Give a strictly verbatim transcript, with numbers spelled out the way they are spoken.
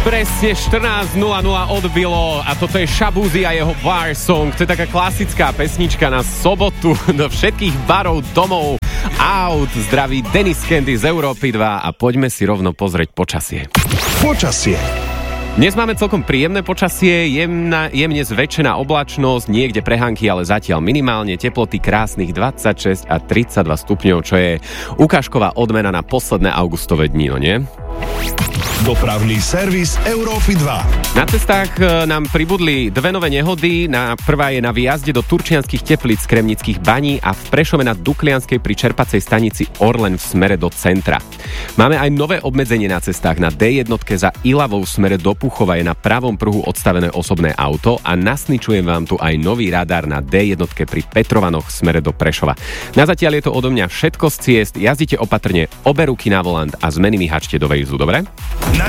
Presne štrnásť nula nula odbilo a toto je Shaboozey a jeho Bar Song. To je taká klasická pesnička na sobotu do všetkých barov, domov, aut. Zdraví Dennis Candy z Európy dva a poďme si rovno pozrieť počasie. Počasie. Dnes máme celkom príjemné počasie, jemná, jemne zväčšená oblačnosť, niekde prehánky, ale zatiaľ minimálne teploty krásnych dvadsaťšesť a tridsaťdva stupňov, čo je ukážková odmena na posledné augustové dni, no nie? Dopravný servis Európy dva. Na cestách nám pribudli dve nové nehody. Na prvá je na výjazde do Turčianskych Teplíc z Kremnických baní a v Prešove na Duklianskej pri čerpacej stanici Orlen v smere do centra. Máme aj nové obmedzenie na cestách. Na dé jedna za Ilavou v smere do Púchova je na pravom pruhu odstavené osobné auto a nasničujem vám tu aj nový radar na dé jedna pri Petrovanoch v smere do Prešova. Na zatiaľ je to odo mňa všetko z ciest. Jazdite opatrne, obe ruky na volant a zmeny mi hačte do vejzu, dobre?